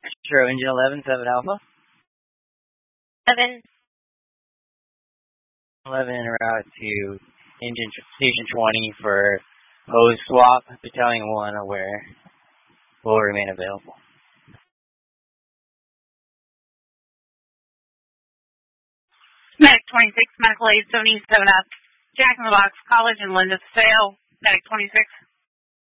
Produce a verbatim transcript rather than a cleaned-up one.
Sure, engine eleven, seven Alpha. Seven. eleven en route to engine station twenty for hose swap. Battalion one aware will remain available. Medic twenty-six, medical aid seventy-seven up. Jack in the Box, College and Linda Sale. Medic twenty-six.